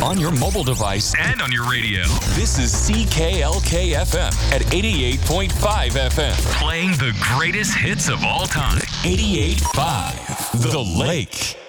on your mobile device, and on your radio. This is CKLK FM at 88.5 FM. Playing the greatest hits of all time. 88.5 The Lake.